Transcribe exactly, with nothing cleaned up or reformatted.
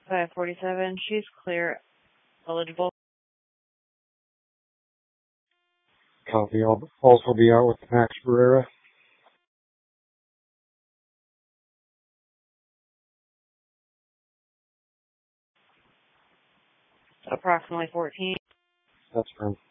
five forty-seven. She's clear, eligible. Copy. I'll also be out with Max Barrera. Approximately fourteen. That's fine.